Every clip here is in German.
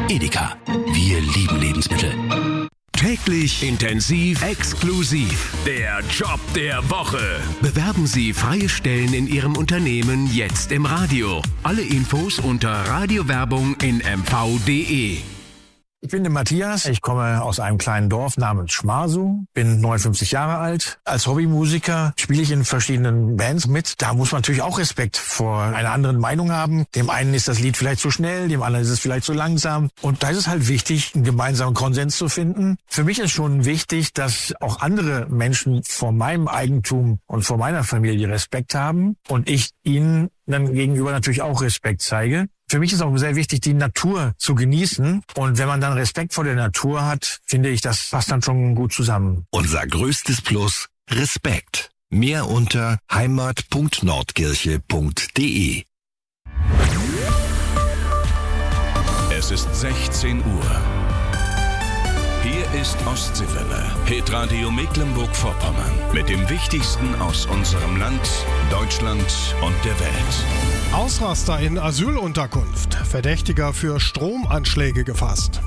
Edeka. Wir lieben Lebensmittel. Täglich intensiv exklusiv. Der Job der Woche. Bewerben Sie freie Stellen in Ihrem Unternehmen jetzt im Radio. Alle Infos unter Radiowerbung in mv.de. Ich bin der Matthias, ich komme aus einem kleinen Dorf namens Schmarsum, bin 59 Jahre alt. Als Hobbymusiker spiele ich in verschiedenen Bands mit. Da muss man natürlich auch Respekt vor einer anderen Meinung haben. Dem einen ist das Lied vielleicht zu schnell, dem anderen ist es vielleicht zu langsam. Und da ist es halt wichtig, einen gemeinsamen Konsens zu finden. Für mich ist schon wichtig, dass auch andere Menschen vor meinem Eigentum und vor meiner Familie Respekt haben und ich ihnen dann gegenüber natürlich auch Respekt zeige. Für mich ist auch sehr wichtig, die Natur zu genießen. Und wenn man dann Respekt vor der Natur hat, finde ich, das passt dann schon gut zusammen. Unser größtes Plus: Respekt. Mehr unter heimat.nordkirche.de. Es ist 16 Uhr. Hier ist Ostseewelle, Hitradio Mecklenburg-Vorpommern, mit dem Wichtigsten aus unserem Land, Deutschland und der Welt. Ausraster in Asylunterkunft. Verdächtiger für Stromanschläge gefasst.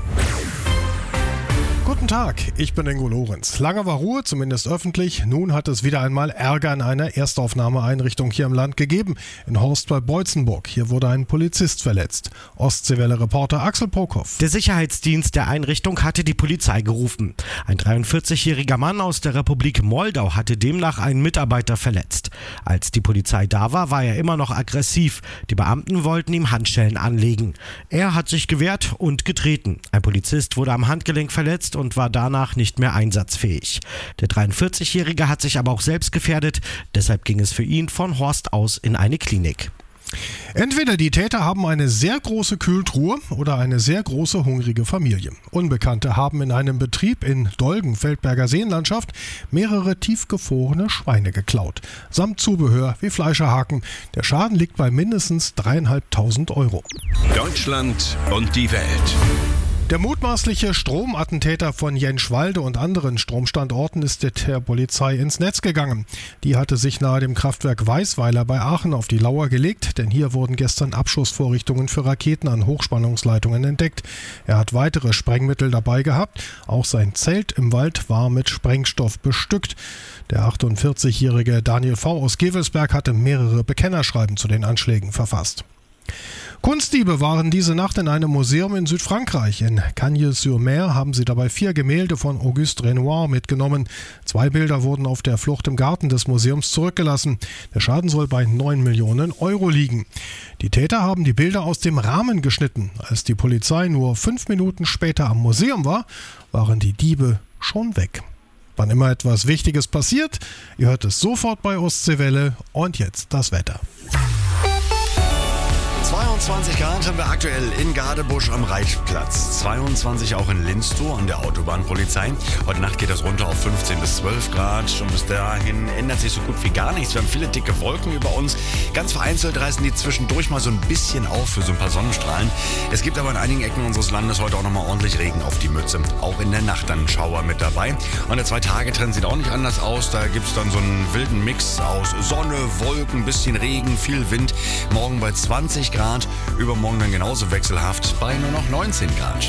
Guten Tag, ich bin Ingo Lorenz. Lange war Ruhe, zumindest öffentlich. Nun hat es wieder einmal Ärger in einer Erstaufnahmeeinrichtung hier im Land gegeben. In Horst bei Beutzenburg. Hier wurde ein Polizist verletzt. Ostseewelle-Reporter Axel Prokop. Der Sicherheitsdienst der Einrichtung hatte die Polizei gerufen. Ein 43-jähriger Mann aus der Republik Moldau hatte demnach einen Mitarbeiter verletzt. Als die Polizei da war, war er immer noch aggressiv. Die Beamten wollten ihm Handschellen anlegen. Er hat sich gewehrt und getreten. Ein Polizist wurde am Handgelenk verletzt und war danach nicht mehr einsatzfähig. Der 43-Jährige hat sich aber auch selbst gefährdet, deshalb ging es für ihn von Horst aus in eine Klinik. Entweder die Täter haben eine sehr große Kühltruhe oder eine sehr große hungrige Familie. Unbekannte haben in einem Betrieb in Dolgen, Feldberger Seenlandschaft, mehrere tiefgefrorene Schweine geklaut. Samt Zubehör wie Fleischerhaken. Der Schaden liegt bei mindestens 3.500 Euro. Deutschland und die Welt. Der mutmaßliche Stromattentäter von Jenschwalde und anderen Stromstandorten ist der Polizei ins Netz gegangen. Die hatte sich nahe dem Kraftwerk Weißweiler bei Aachen auf die Lauer gelegt, denn hier wurden gestern Abschussvorrichtungen für Raketen an Hochspannungsleitungen entdeckt. Er hat weitere Sprengmittel dabei gehabt. Auch sein Zelt im Wald war mit Sprengstoff bestückt. Der 48-jährige Daniel V. aus Gevelsberg hatte mehrere Bekennerschreiben zu den Anschlägen verfasst. Kunstdiebe waren diese Nacht in einem Museum in Südfrankreich. In Cagnes-sur-Mer haben sie dabei 4 Gemälde von Auguste Renoir mitgenommen. 2 Bilder wurden auf der Flucht im Garten des Museums zurückgelassen. Der Schaden soll bei 9 Millionen Euro liegen. Die Täter haben die Bilder aus dem Rahmen geschnitten. Als die Polizei nur 5 Minuten später am Museum war, waren die Diebe schon weg. Wann immer etwas Wichtiges passiert, ihr hört es sofort bei Ostseewelle. Und jetzt das Wetter. 22 Grad haben wir aktuell in Gadebusch am Reichsplatz. 22 auch in Linstow an der Autobahnpolizei. Heute Nacht geht das runter auf 15 bis 12 Grad. Und bis dahin ändert sich so gut wie gar nichts. Wir haben viele dicke Wolken über uns. Ganz vereinzelt reißen die zwischendurch mal so ein bisschen auf für so ein paar Sonnenstrahlen. Es gibt aber in einigen Ecken unseres Landes heute auch nochmal ordentlich Regen auf die Mütze. Auch in der Nacht dann ein Schauer mit dabei. Und der 2-Tage-Trend sieht auch nicht anders aus. Da gibt es dann so einen wilden Mix aus Sonne, Wolken, bisschen Regen, viel Wind. Morgen bei 20 Grad. Übermorgen dann genauso wechselhaft bei nur noch 19 Grad.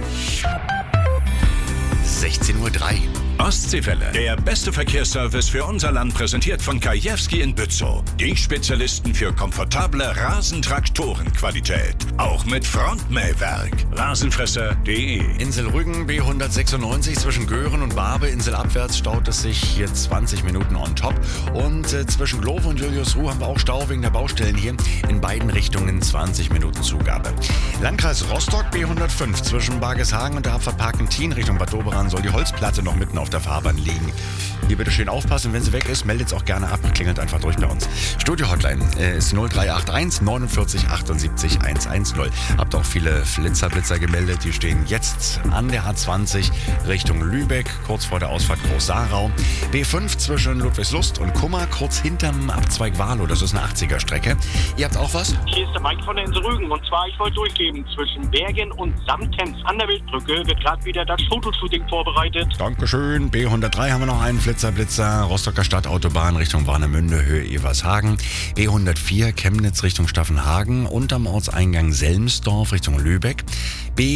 16:03 Uhr. Ostseewelle, der beste Verkehrsservice für unser Land, präsentiert von Kajewski in Bützow. Die Spezialisten für komfortable Rasentraktorenqualität. Auch mit Frontmähwerk. Rasenfresser.de. Insel Rügen, B196 zwischen Göhren und Barbe. Inselabwärts staut es sich hier 20 Minuten on top. Und zwischen Glove und Juliusruh haben wir auch Stau wegen der Baustellen hier. In beiden Richtungen 20 Minuten Zugabe. Landkreis Rostock, B105 zwischen Bargeshagen und der Abfahrt Parkentin Richtung Bad Doberan soll die Holzplatte noch mitten auf der Fahrbahn liegen. Hier bitte schön aufpassen, wenn sie weg ist, meldet es auch gerne ab, klingelt einfach durch bei uns. Studio-Hotline ist 0381 49 78 110. Habt auch viele Flitzer gemeldet, die stehen jetzt an der A20 Richtung Lübeck, kurz vor der Ausfahrt Groß-Sarau. B5 zwischen Ludwigslust und Kummer, kurz hinterm Abzweig Wahlow, das ist eine 80er-Strecke. Ihr habt auch was? Hier ist der Mike von der Insel Rügen und zwar, ich wollte durchgeben, zwischen Bergen und Samtens an der Wildbrücke wird gerade wieder das Fotoshooting vorbereitet. Dankeschön. B103 haben wir noch einen Blitzer, Rostocker Stadtautobahn Richtung Warnemünde, Höhe Evershagen. B104 Chemnitz Richtung Staffenhagen und am Ortseingang Selmsdorf Richtung Lübeck.